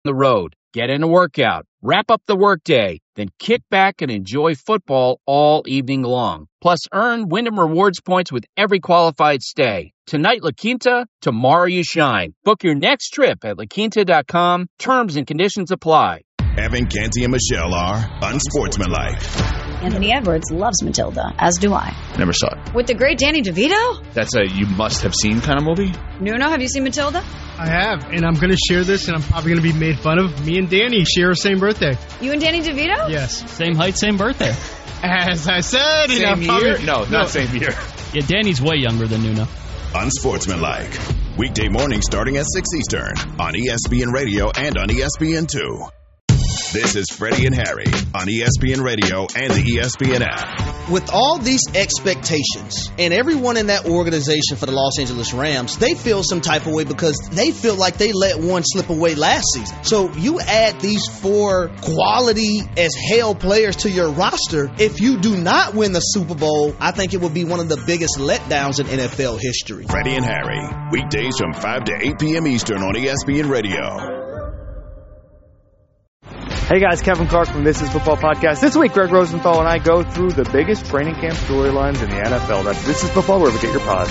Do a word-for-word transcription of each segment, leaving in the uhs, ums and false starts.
the road. Get in a workout, wrap up the workday, then kick back and enjoy football all evening long. Plus, earn Wyndham Rewards points with every qualified stay. Tonight, La Quinta, tomorrow you shine. Book your next trip at la quinta dot com. Terms and conditions apply. Evan, Canty, and Michelle are unsportsmanlike. Anthony Edwards loves Matilda, as do I. Never saw it. With the great Danny DeVito? That's a you-must-have-seen kind of movie? Nuno, have you seen Matilda? I have, and I'm going to share this, and I'm probably going to be made fun of. Me and Danny share the same birthday. You and Danny DeVito? Yes. Same height, same birthday. As I said. Same and year? probably, no, not no. same year. Yeah, Danny's way younger than Nuno. Unsportsmanlike. Weekday morning starting at six Eastern on E S P N Radio and on E S P N two. This is Freddie and Harry on E S P N Radio and the E S P N app. With all these expectations, and everyone in that organization for the Los Angeles Rams, they feel some type of way because they feel like they let one slip away last season. So you add these four quality as hell players to your roster. If you do not win the Super Bowl, I think it would be one of the biggest letdowns in N F L history. Freddie and Harry, weekdays from five to eight p.m. Eastern on E S P N Radio. Hey guys, Kevin Clark from This Is Football Podcast. This week, Greg Rosenthal and I go through the biggest training camp storylines in the N F L. That's This Is Football, wherever you get your pods.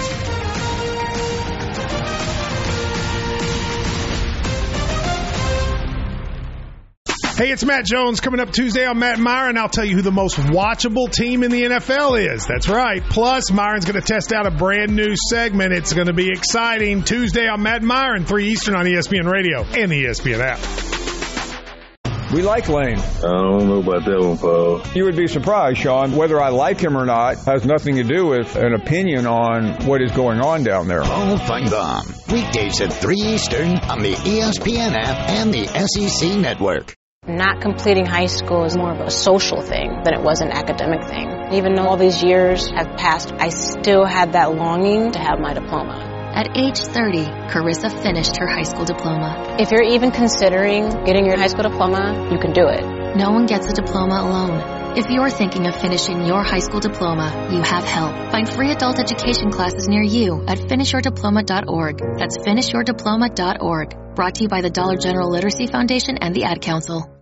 Hey, it's Matt Jones coming up Tuesday on Matt and Myron. I'll tell you who the most watchable team in the N F L is. That's right. Plus, Myron's going to test out a brand new segment. It's going to be exciting. Tuesday on Matt and Myron, three Eastern on E S P N Radio and the E S P N app. We like Lane. I don't know about that one, Paul. You would be surprised, Sean. Whether I like him or not has nothing to do with an opinion on what is going on down there. Paul Feinbaum. Weekdays at three Eastern on the E S P N app and the S E C Network. Not completing high school is more of a social thing than it was an academic thing. Even though all these years have passed, I still had that longing to have my diploma. At age thirty, Carissa finished her high school diploma. If you're even considering getting your high school diploma, you can do it. No one gets a diploma alone. If you're thinking of finishing your high school diploma, you have help. Find free adult education classes near you at finish your diploma dot org. That's finish your diploma dot org. Brought to you by the Dollar General Literacy Foundation and the Ad Council.